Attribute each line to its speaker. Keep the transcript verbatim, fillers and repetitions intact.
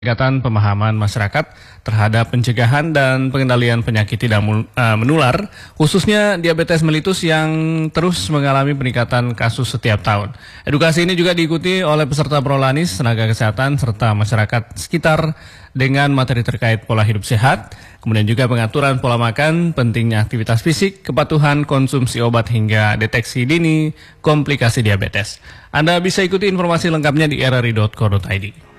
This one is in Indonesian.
Speaker 1: Peningkatan pemahaman masyarakat terhadap pencegahan dan pengendalian penyakit tidak menular, khususnya diabetes mellitus yang terus mengalami peningkatan kasus setiap tahun. Edukasi ini juga diikuti oleh peserta Prolanis, tenaga kesehatan, serta masyarakat sekitar dengan materi terkait pola hidup sehat, kemudian juga pengaturan pola makan, pentingnya aktivitas fisik, kepatuhan konsumsi obat hingga deteksi dini komplikasi diabetes. Anda bisa ikuti informasi lengkapnya di r r i dot co dot i d.